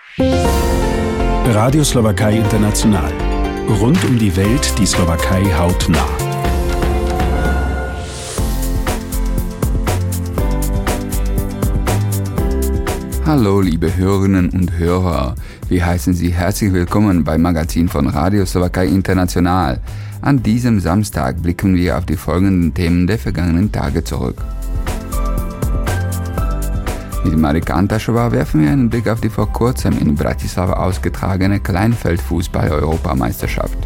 Radio Slowakei International. Rund um die Welt die Slowakei hautnah. Hallo liebe Hörerinnen und Hörer, wir heißen Sie herzlich willkommen beim Magazin von Radio Slowakei International. An diesem Samstag blicken wir auf die folgenden Themen der vergangenen Tage zurück. Mit Marika Antašová werfen wir einen Blick auf die vor kurzem in Bratislava ausgetragene Kleinfeld-Fußball-Europameisterschaft.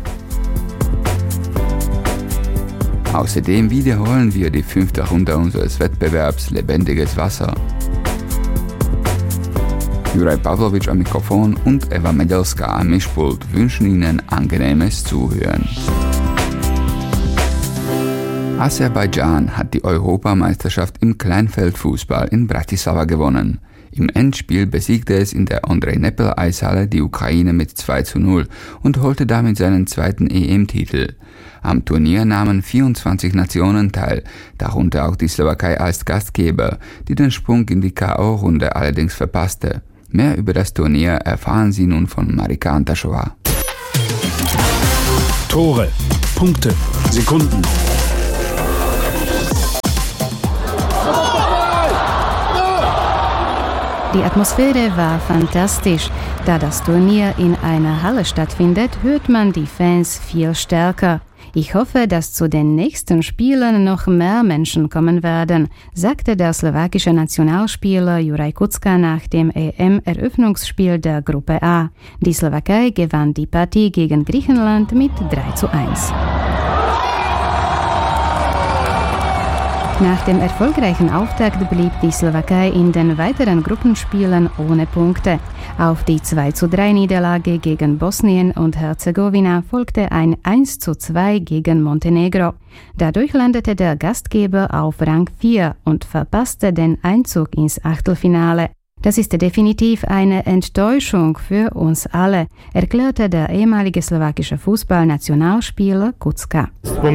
Außerdem wiederholen wir die 5. Runde unseres Wettbewerbs Lebendiges Wasser. Juraj Pavlovič am Mikrofon und Eva Medelská am Mischpult wünschen Ihnen angenehmes Zuhören. Aserbaidschan hat die Europameisterschaft im Kleinfeldfußball in Bratislava gewonnen. Im Endspiel besiegte es in der Ondrej-Nepel-Eishalle die Ukraine mit 2:0 und holte damit seinen zweiten EM-Titel. Am Turnier nahmen 24 Nationen teil, darunter auch die Slowakei als Gastgeber, die den Sprung in die K.O.-Runde allerdings verpasste. Mehr über das Turnier erfahren Sie nun von Marika Antašová. Tore, Punkte, Sekunden. Die Atmosphäre war fantastisch. Da das Turnier in einer Halle stattfindet, hört man die Fans viel stärker. Ich hoffe, dass zu den nächsten Spielen noch mehr Menschen kommen werden, sagte der slowakische Nationalspieler Juraj Kucka nach dem EM-Eröffnungsspiel der Gruppe A. Die Slowakei gewann die Partie gegen Griechenland mit 3:1. Nach dem erfolgreichen Auftakt blieb die Slowakei in den weiteren Gruppenspielen ohne Punkte. Auf die 2:3-Niederlage gegen Bosnien und Herzegowina folgte ein 1:2 gegen Montenegro. Dadurch landete der Gastgeber auf Rang 4 und verpasste den Einzug ins Achtelfinale. Das ist definitiv eine Enttäuschung für uns alle, erklärte der ehemalige slowakische Fußballnationalspieler Kucka.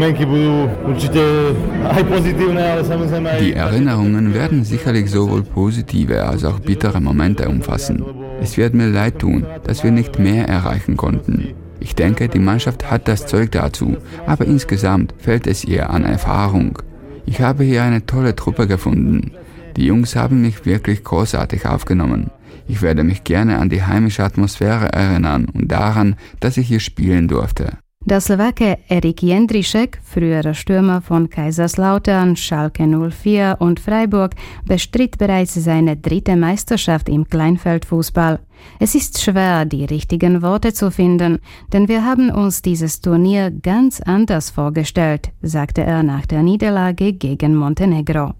Die Erinnerungen werden sicherlich sowohl positive als auch bittere Momente umfassen. Es wird mir leid tun, dass wir nicht mehr erreichen konnten. Ich denke, die Mannschaft hat das Zeug dazu, aber insgesamt fehlt es ihr an Erfahrung. Ich habe hier eine tolle Truppe gefunden. Die Jungs haben mich wirklich großartig aufgenommen. Ich werde mich gerne an die heimische Atmosphäre erinnern und daran, dass ich hier spielen durfte. Der Slowake Erik Jędryšek, früherer Stürmer von Kaiserslautern, Schalke 04 und Freiburg, bestritt bereits seine 3. Meisterschaft im Kleinfeldfußball. Es ist schwer, die richtigen Worte zu finden, denn wir haben uns dieses Turnier ganz anders vorgestellt, sagte er nach der Niederlage gegen Montenegro.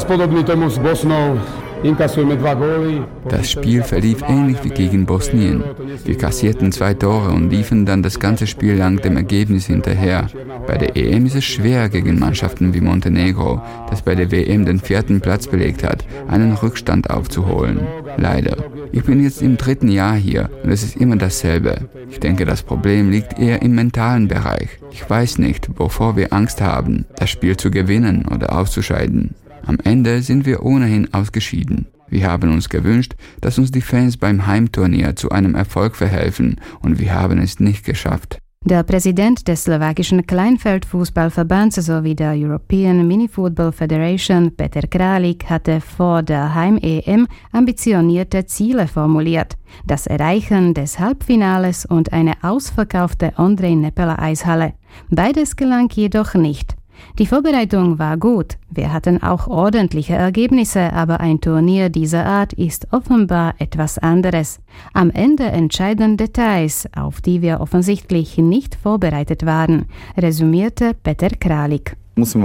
Das Spiel verlief ähnlich wie gegen Bosnien. Wir kassierten 2 Tore und liefen dann das ganze Spiel lang dem Ergebnis hinterher. Bei der EM ist es schwer gegen Mannschaften wie Montenegro, das bei der WM den 4. Platz belegt hat, einen Rückstand aufzuholen. Leider. Ich bin jetzt im 3. Jahr hier und es ist immer dasselbe. Ich denke, das Problem liegt eher im mentalen Bereich. Ich weiß nicht, wovor wir Angst haben, das Spiel zu gewinnen oder auszuscheiden. Am Ende sind wir ohnehin ausgeschieden. Wir haben uns gewünscht, dass uns die Fans beim Heimturnier zu einem Erfolg verhelfen und wir haben es nicht geschafft. Der Präsident des slowakischen Kleinfeldfußballverbands sowie der European Mini-Football Federation, Peter Kralik, hatte vor der Heim-EM ambitionierte Ziele formuliert. Das Erreichen des Halbfinales und eine ausverkaufte Ondrej-Nepel-Eishalle. Beides gelang jedoch nicht. Die Vorbereitung war gut, wir hatten auch ordentliche Ergebnisse, aber ein Turnier dieser Art ist offenbar etwas anderes. Am Ende entscheiden Details, auf die wir offensichtlich nicht vorbereitet waren, resümierte Peter Kralik.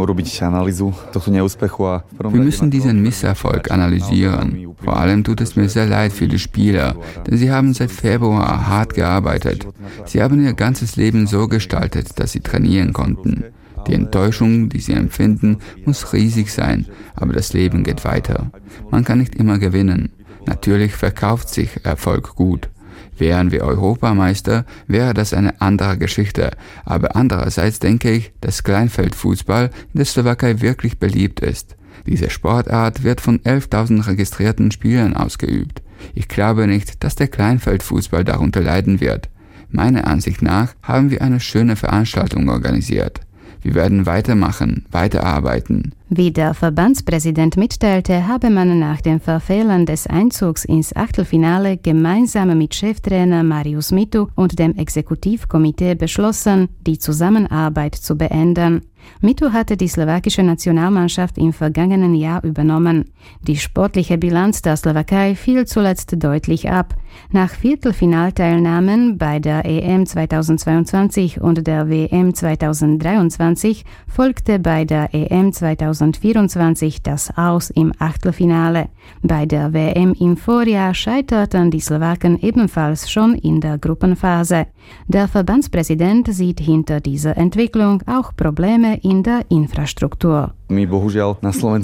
Wir müssen diesen Misserfolg analysieren. Vor allem tut es mir sehr leid für die Spieler, denn sie haben seit Februar hart gearbeitet. Sie haben ihr ganzes Leben so gestaltet, dass sie trainieren konnten. Die Enttäuschung, die sie empfinden, muss riesig sein, aber das Leben geht weiter. Man kann nicht immer gewinnen. Natürlich verkauft sich Erfolg gut. Wären wir Europameister, wäre das eine andere Geschichte. Aber andererseits denke ich, dass Kleinfeldfußball in der Slowakei wirklich beliebt ist. Diese Sportart wird von 11.000 registrierten Spielern ausgeübt. Ich glaube nicht, dass der Kleinfeldfußball darunter leiden wird. Meiner Ansicht nach haben wir eine schöne Veranstaltung organisiert. Wir werden weitermachen, weiterarbeiten. Wie der Verbandspräsident mitteilte, habe man nach dem Verfehlen des Einzugs ins Achtelfinale gemeinsam mit Cheftrainer Marius Mitu und dem Exekutivkomitee beschlossen, die Zusammenarbeit zu beenden. Mitu hatte die slowakische Nationalmannschaft im vergangenen Jahr übernommen. Die sportliche Bilanz der Slowakei fiel zuletzt deutlich ab. Nach Viertelfinalteilnahmen bei der EM 2022 und der WM 2023 folgte bei der EM 2024 das Aus im Achtelfinale. Bei der WM im Vorjahr scheiterten die Slowaken ebenfalls schon in der Gruppenphase. Der Verbandspräsident sieht hinter dieser Entwicklung auch Probleme in der Infrastruktur. Leider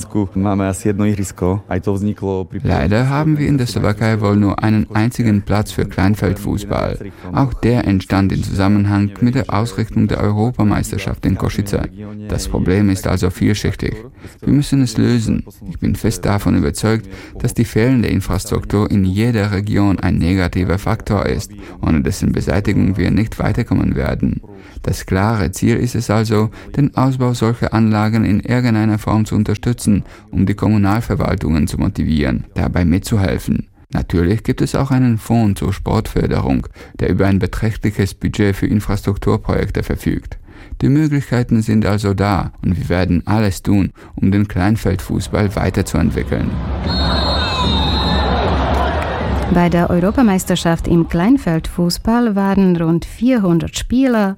haben wir in der Slowakei wohl nur einen einzigen Platz für Kleinfeldfußball. Auch der entstand im Zusammenhang mit der Ausrichtung der Europameisterschaft in Košice. Das Problem ist also vielschichtig. Wir müssen es lösen. Ich bin fest davon überzeugt, dass die fehlende Infrastruktur in jeder Region ein negativer Faktor ist, ohne dessen Beseitigung wir nicht weiterkommen werden. Das klare Ziel ist es also, den Ausbau solcher Anlagen in irgendeiner Form zu unterstützen, um die Kommunalverwaltungen zu motivieren, dabei mitzuhelfen. Natürlich gibt es auch einen Fonds zur Sportförderung, der über ein beträchtliches Budget für Infrastrukturprojekte verfügt. Die Möglichkeiten sind also da und wir werden alles tun, um den Kleinfeldfußball weiterzuentwickeln. Bei der Europameisterschaft im Kleinfeldfußball waren rund 400 Spieler,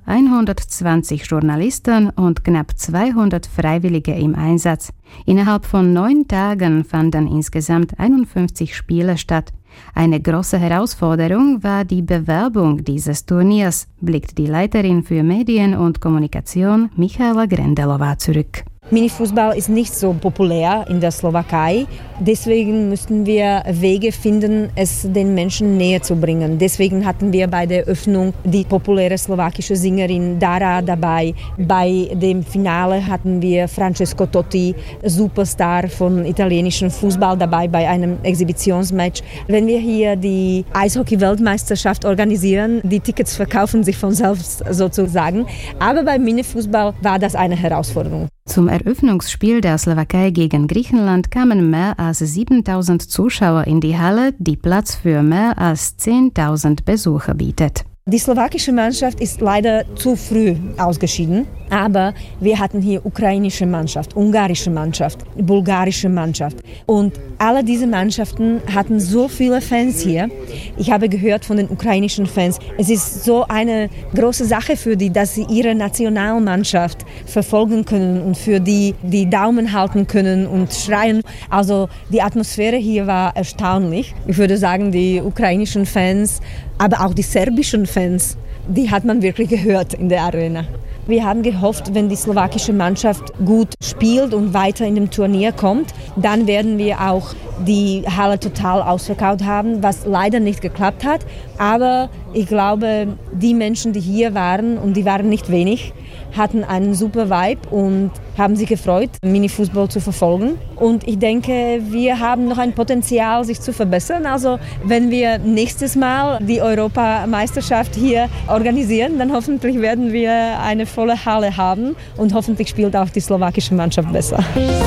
120 Journalisten und knapp 200 Freiwillige im Einsatz. Innerhalb von 9 Tagen fanden insgesamt 51 Spiele statt. Eine große Herausforderung war die Bewerbung dieses Turniers, blickt die Leiterin für Medien und Kommunikation Michaela Grendelová zurück. Minifußball ist nicht so populär in der Slowakei. Deswegen müssten wir Wege finden, es den Menschen näher zu bringen. Deswegen hatten wir bei der Öffnung die populäre slowakische Sängerin Dara dabei. Bei dem Finale hatten wir Francesco Totti, Superstar von italienischem Fußball, dabei bei einem Exhibitionsmatch. Wenn wir hier die Eishockey-Weltmeisterschaft organisieren, die Tickets verkaufen sich von selbst sozusagen. Aber beim Minifußball war das eine Herausforderung. Zum Eröffnungsspiel der Slowakei gegen Griechenland kamen mehr als 7.000 Zuschauer in die Halle, die Platz für mehr als 10.000 Besucher bietet. Die slowakische Mannschaft ist leider zu früh ausgeschieden, aber wir hatten hier ukrainische Mannschaft, ungarische Mannschaft, bulgarische Mannschaft und alle diese Mannschaften hatten so viele Fans hier. Ich habe gehört von den ukrainischen Fans, es ist so eine große Sache für die, dass sie ihre Nationalmannschaft verfolgen können und für die Daumen halten können und schreien. Also die Atmosphäre hier war erstaunlich. Ich würde sagen, die ukrainischen Fans, aber auch die serbischen Fans, die hat man wirklich gehört in der Arena. Wir haben gehofft, wenn die slowakische Mannschaft gut spielt und weiter in dem Turnier kommt, dann werden wir auch die Halle total ausverkauft haben, was leider nicht geklappt hat. Aber ich glaube, die Menschen, die hier waren, und die waren nicht wenig, hatten einen super Vibe und haben sich gefreut, Minifußball zu verfolgen. Und ich denke, wir haben noch ein Potenzial, sich zu verbessern. Also wenn wir nächstes Mal die Europameisterschaft hier organisieren, dann hoffentlich werden wir eine volle Halle haben und hoffentlich spielt auch die slowakische Mannschaft besser.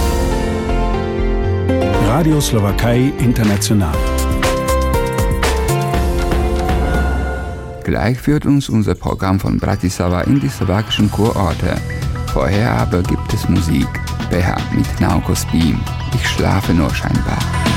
Radio Slowakei International. Gleich führt uns unser Programm von Bratislava in die slowakischen Kurorte. Vorher aber gibt es Musik. Beha mit Nauko Spím. Ich schlafe nur scheinbar.